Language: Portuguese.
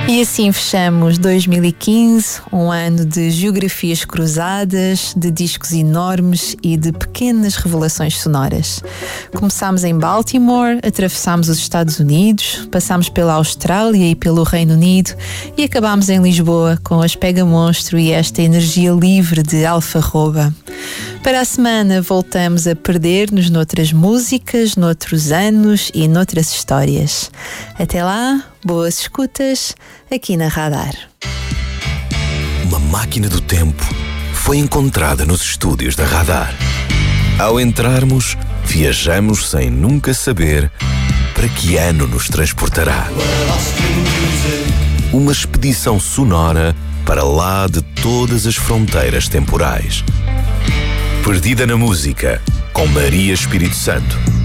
E assim fechamos 2015, um ano de geografias cruzadas, de discos enormes e de pequenas revelações sonoras. Começámos em Baltimore, atravessámos os Estados Unidos, passámos pela Austrália e pelo Reino Unido e acabámos em Lisboa com as Pega Monstro e esta energia livre de Alfarroba. Para a semana voltamos a perder-nos noutras músicas, noutros anos e noutras histórias. Até lá, boas escutas aqui na Radar. Uma máquina do tempo foi encontrada nos estúdios da Radar. Ao entrarmos, viajamos sem nunca saber para que ano nos transportará. Uma expedição sonora para lá de todas as fronteiras temporais. Perdida na música, com Maria Espírito Santo.